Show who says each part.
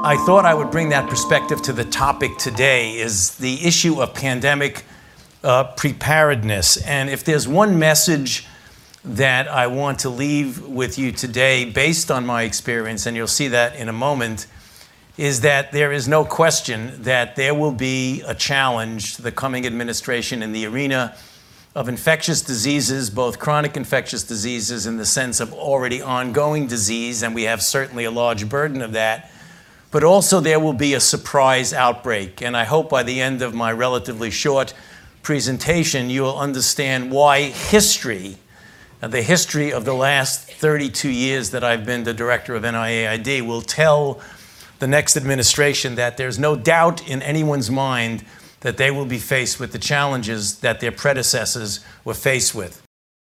Speaker 1: I thought I would bring that perspective to the topic today, is the issue of pandemic preparedness. And if there's one message that I want to leave with you today, based on my experience, and you'll see that in a moment, is that there is no question that there will be a challenge to the coming administration in the arena of infectious diseases, both chronic infectious diseases in the sense of already ongoing disease, and we have certainly a large burden of that, but also there will be a surprise outbreak. And I hope by the end of my relatively short presentation, you will understand why history, the history of the last 32 years that I've been the director of NIAID, will tell the next administration that there's no doubt in anyone's mind that they will be faced with the challenges that their predecessors were faced with.